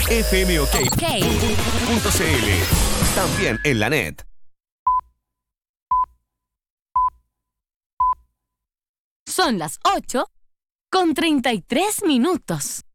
fmok.cl. También en la net. Son las 8:33.